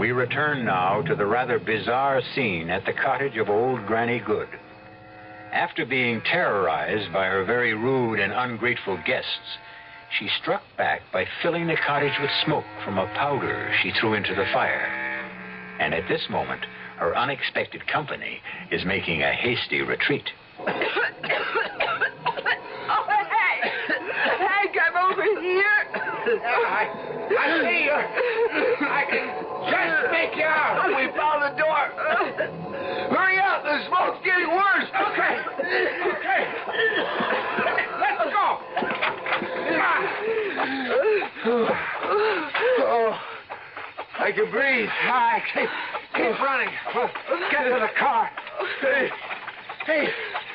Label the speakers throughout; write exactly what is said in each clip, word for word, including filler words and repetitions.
Speaker 1: We return now to the rather bizarre scene at the cottage of old Granny Good. After being terrorized by her very rude and ungrateful guests, she struck back by filling the cottage with smoke from a powder she threw into the fire. And at this moment, her unexpected company is making a hasty retreat.
Speaker 2: Oh, hey! Hank, I'm over here.
Speaker 3: I, I see you. I can just make you out.
Speaker 2: We found the door. Hurry up, the smoke's getting worse.
Speaker 3: Okay. Okay. Let's go.
Speaker 2: Oh, I can breathe.
Speaker 3: All right, keep, keep running. We'll get to the car.
Speaker 2: Hey, hey.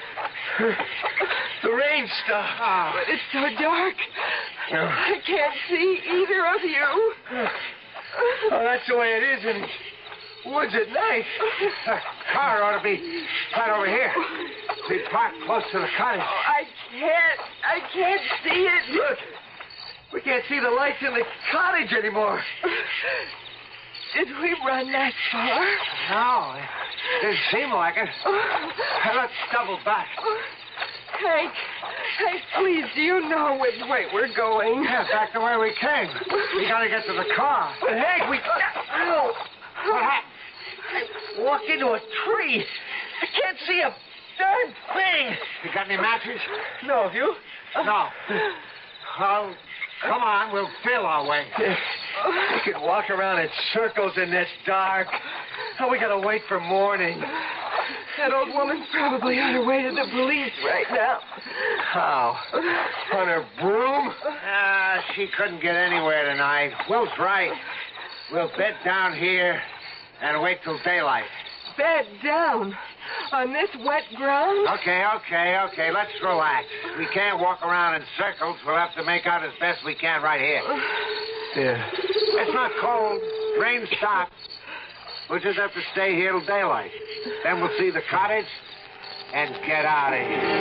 Speaker 2: The rain stopped.
Speaker 3: Oh.
Speaker 2: But it's so dark. I can't see either of you. Oh, that's the way it is in woods at night.
Speaker 3: The car ought to be right over here. We parked close to the cottage.
Speaker 2: Oh, I can't. I can't see it. Look. We can't see the lights in the cottage anymore. Did we run that far?
Speaker 3: No, it didn't seem like it. Let's double back.
Speaker 2: Hank, Hank, please, do you know which way we're going?
Speaker 3: Yeah, back to where we came. We gotta get to the car.
Speaker 2: But Hank, we...
Speaker 3: Oh, what happened?
Speaker 2: I walked into a tree. I can't see a darn thing.
Speaker 3: You got any matches?
Speaker 2: No, have you?
Speaker 3: No. Well, come on, we'll feel our way.
Speaker 2: We could walk around in circles in this dark. Oh, we gotta wait for morning. That old woman's probably on her way to the police right now. How? On her broom?
Speaker 3: Ah, uh, she couldn't get anywhere tonight. Will's right. We'll bed down here and wait till daylight.
Speaker 2: Bed down? On this wet ground?
Speaker 3: Okay, okay, okay. Let's relax. We can't walk around in circles. We'll have to make out as best we can right here.
Speaker 2: Yeah.
Speaker 3: It's not cold. Rain stops. We'll just have to stay here till daylight. Then we'll see the cottage and get out of here.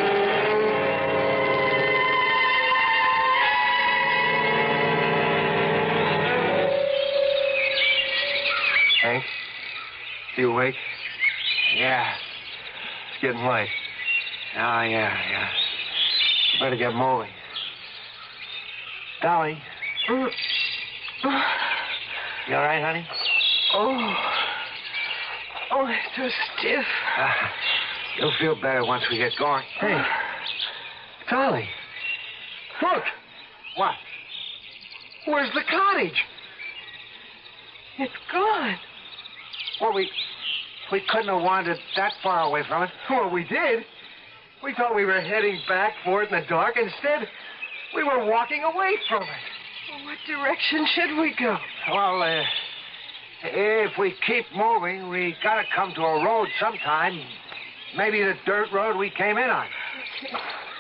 Speaker 2: Hank, you awake?
Speaker 3: Yeah.
Speaker 2: It's getting light.
Speaker 3: Oh, yeah, yeah. Better get moving. Dolly.
Speaker 2: Mm.
Speaker 3: You all right, honey?
Speaker 2: Oh. Oh, I'm so stiff.
Speaker 3: Uh, you'll feel better once we get going.
Speaker 2: Hey. Dolly. Look.
Speaker 3: What?
Speaker 2: Where's the cottage? It's gone.
Speaker 3: Well, we... We couldn't have wandered that far away from it.
Speaker 2: Well, we did. We thought we were heading back for it in the dark. Instead, we were walking away from it. Well, what direction should we go?
Speaker 3: Well, uh, if we keep moving, we gotta come to a road sometime. Maybe the dirt road we came in on.
Speaker 2: Okay.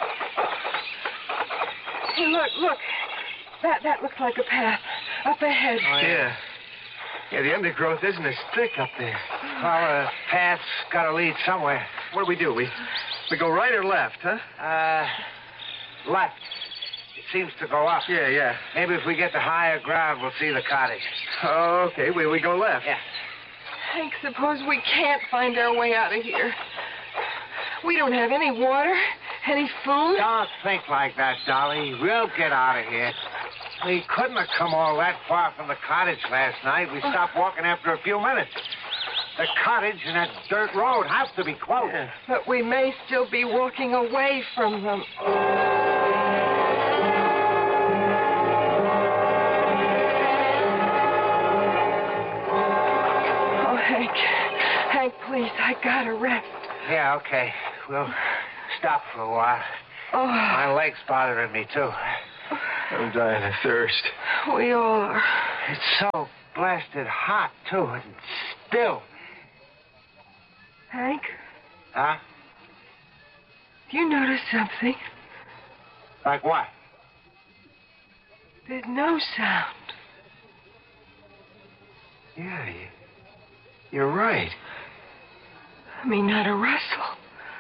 Speaker 2: Hey, look, look. That that looks like a path up ahead.
Speaker 3: Oh, yeah.
Speaker 2: yeah. Yeah, the undergrowth isn't as thick up there.
Speaker 3: Well, the path's gotta lead somewhere.
Speaker 2: What do we do? We we go right or left, huh?
Speaker 3: Uh, left. It seems to go up.
Speaker 2: Yeah, yeah.
Speaker 3: Maybe if we get to higher ground, we'll see the cottage.
Speaker 2: Oh, okay. We we go left.
Speaker 3: Yeah.
Speaker 2: Hank, suppose we can't find our way out of here. We don't have any water, any food.
Speaker 3: Don't think like that, Dolly. We'll get out of here. We couldn't have come all that far from the cottage last night. We stopped walking after a few minutes. The cottage and that dirt road have to be close.
Speaker 2: Yeah, but we may still be walking away from them. Oh, Hank. Hank, please, I gotta rest.
Speaker 3: Yeah, okay. We'll stop for a while.
Speaker 2: Oh.
Speaker 3: My leg's bothering me, too.
Speaker 2: I'm dying of thirst. We all are.
Speaker 3: It's so blasted hot, too, and still.
Speaker 2: Hank?
Speaker 3: Huh?
Speaker 2: Do you notice something?
Speaker 3: Like what?
Speaker 2: There's no sound.
Speaker 3: Yeah, you, you're right.
Speaker 2: I mean, not a rustle.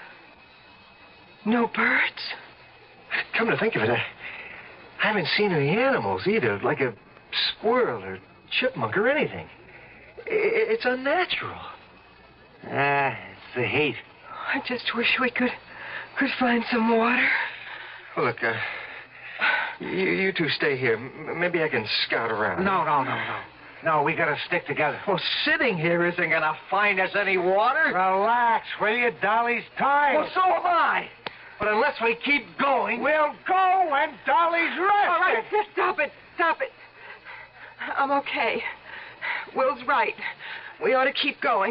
Speaker 2: No birds.
Speaker 4: Come to think of it, I, I haven't seen any animals either, like a squirrel or chipmunk or anything.
Speaker 2: It's unnatural.
Speaker 3: Ah, it's the heat.
Speaker 5: I just wish we could could find some water.
Speaker 2: Well, look, uh, you, you two stay here. M- maybe I can scout around.
Speaker 3: No, no, no, no. No, we gotta stick together.
Speaker 2: Well, sitting here isn't gonna find us any water.
Speaker 3: Relax, will you? Dolly's tired.
Speaker 2: Well, so am I. But unless we keep going...
Speaker 3: We'll go when Dolly's rested.
Speaker 5: All right, stop it. Stop it. I'm okay. Will's right. We ought to keep going.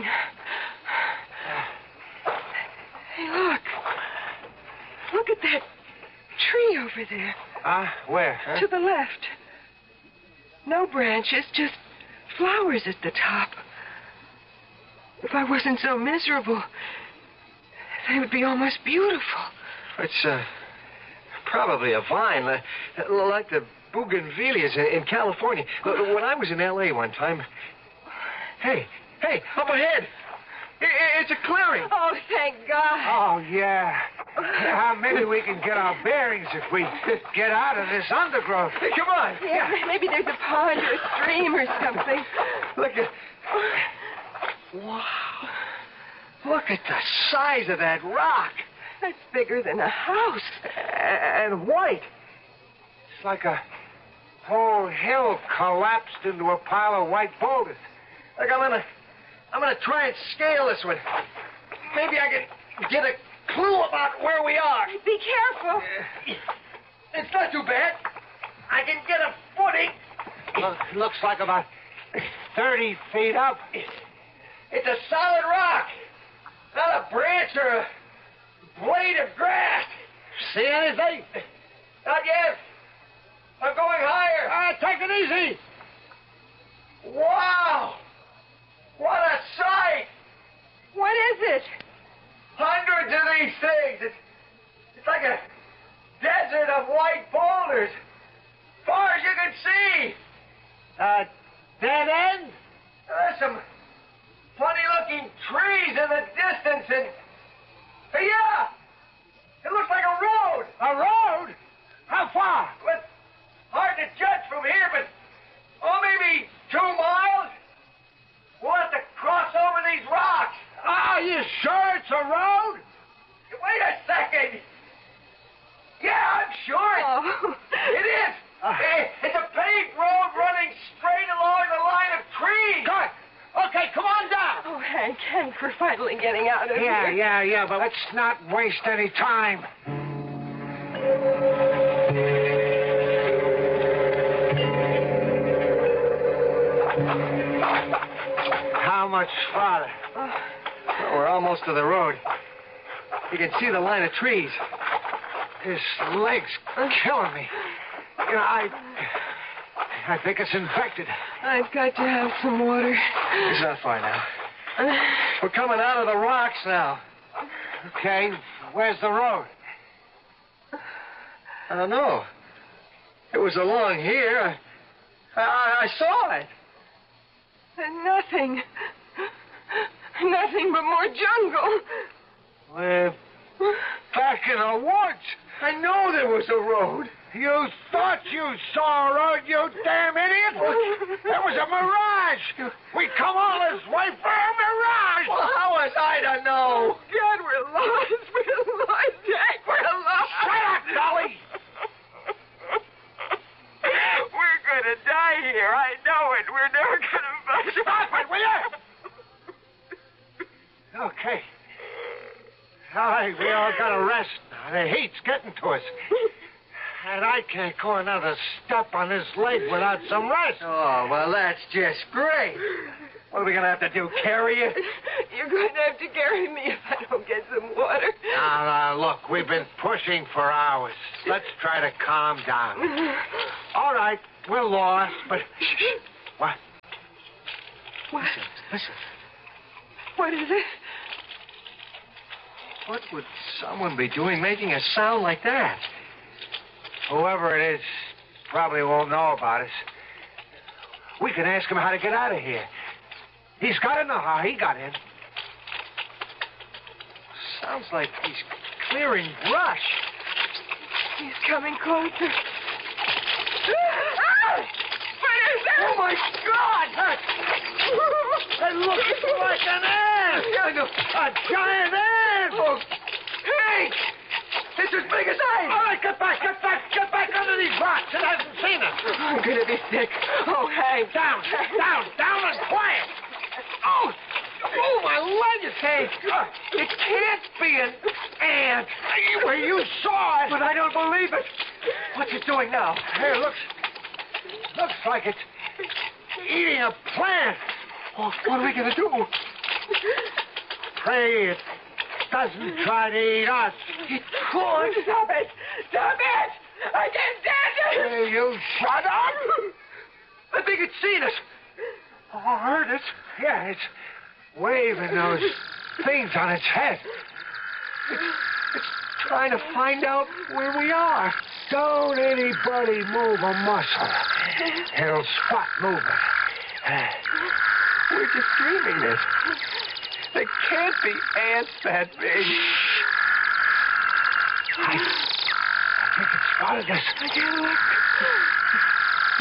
Speaker 5: Hey, look. Look at that tree over there.
Speaker 3: Huh? Where? Huh?
Speaker 5: To the left. No branches, just flowers at the top. If I wasn't so miserable, they would be almost beautiful.
Speaker 2: It's uh, probably a vine, uh, like the bougainvilleas in, in California. When I was in L A one time... Hey, hey, up ahead! I- it's a clearing.
Speaker 5: Oh, thank God.
Speaker 3: Oh, yeah. Yeah, maybe we can get our bearings if we get out of this undergrowth.
Speaker 2: Hey, come on.
Speaker 5: Yeah, maybe there's a pond or a stream or something.
Speaker 2: Look at... Wow. Look at the size of that rock.
Speaker 5: That's bigger than a house.
Speaker 2: And white.
Speaker 3: It's like a whole hill collapsed into a pile of white boulders.
Speaker 2: Look, I'm gonna... I'm gonna try and scale this one. Maybe I can get a clue about where we are.
Speaker 5: Be careful.
Speaker 2: It's not too bad. I can get a footing.
Speaker 3: Look, looks like about thirty feet up.
Speaker 2: It's a solid rock. Not a branch or a blade of grass.
Speaker 3: See anything?
Speaker 2: Not yet. I'm going higher.
Speaker 3: Ah, take it easy.
Speaker 2: Wow. What a sight.
Speaker 5: What is it?
Speaker 2: Hundreds of these things. It's, it's like a desert of white boulders. Far as you can see.
Speaker 3: Uh, dead end?
Speaker 2: There's some funny-looking trees in the distance, and... Hey, yeah! It looks like a road!
Speaker 3: A road? How far?
Speaker 2: Well, it's hard to judge from here, but... Oh, maybe two miles? We'll have to cross over these rocks.
Speaker 3: Are you sure it's a road?
Speaker 2: Wait a second. Yeah, I'm sure it,
Speaker 5: Oh.
Speaker 2: it is.
Speaker 3: Uh.
Speaker 2: It- it's a paved road running straight along the line of trees.
Speaker 3: Good. Okay, come on down.
Speaker 5: Oh, Hank, Hank, we're finally getting out of
Speaker 3: Yeah,
Speaker 5: here.
Speaker 3: yeah, yeah, but let's not waste any time. How much farther?
Speaker 2: Well, we're almost to the road. You can see the line of trees.
Speaker 3: His leg's killing me. You know, I... I think it's infected.
Speaker 5: I've got to have some water.
Speaker 2: It's not far now. We're coming out of the rocks now.
Speaker 3: Okay, where's the road?
Speaker 2: I don't know. It was along here. I, I, I saw it.
Speaker 5: Nothing. Nothing but more jungle.
Speaker 3: We're back in the woods.
Speaker 2: I know there was a road.
Speaker 3: You thought you saw a road, you damn idiot! That was a mirage! We come all this way for a mirage!
Speaker 2: Well, how was I to know?
Speaker 5: God, we're lost. We're lost, Hank. We're lost.
Speaker 3: Shut up, Dolly!
Speaker 5: We're going to die here. I know it. We're never going to find
Speaker 3: Stop it, will you? Okay. All right, we all got to rest now. The heat's getting to us. And I can't go another step on this leg without some rest.
Speaker 2: Oh, well, that's just great. What are we going to have to do, carry you?
Speaker 5: You're going to have to carry me if I don't get some water.
Speaker 3: Now, now, look, we've been pushing for hours. Let's try to calm down. All right, we're lost, but... What?
Speaker 5: What?
Speaker 2: Listen, listen.
Speaker 5: What is it?
Speaker 2: What would someone be doing making a sound like that?
Speaker 3: Whoever it is probably won't know about us. We can ask him how to get out of here. He's got to know how he got in.
Speaker 2: Sounds like he's clearing brush.
Speaker 5: He's coming closer. Ah! What is that?
Speaker 2: Oh, my God!
Speaker 3: It's an ant!
Speaker 2: Yeah, no.
Speaker 3: A giant ant!
Speaker 2: Oh, Hank! It's as big as I am.
Speaker 3: All right, get back, get back, get back under these rocks. It hasn't seen us.
Speaker 2: I'm gonna be sick. Oh, Hank.
Speaker 3: Down, down, down and quiet.
Speaker 2: Oh, oh, my leg is Hank. It can't be an ant.
Speaker 3: Well, you saw it.
Speaker 2: But I don't believe it. What's it doing now?
Speaker 3: Hey, it looks, looks like it's eating a plant.
Speaker 2: Oh, what are we gonna do?
Speaker 3: Pray it doesn't try to eat us.
Speaker 2: It could. Stop it! Stop it! I can't stand it!
Speaker 3: Hey, you shut up!
Speaker 2: I think it's seen us. Oh, I heard it.
Speaker 3: Yeah, it's waving those things on its head.
Speaker 2: It's, it's trying to find out where we are.
Speaker 3: Don't anybody move a muscle. It'll spot movement.
Speaker 2: We're just dreaming this. There can't be ants that big.
Speaker 3: I, I think it spotted us.
Speaker 5: I can't look.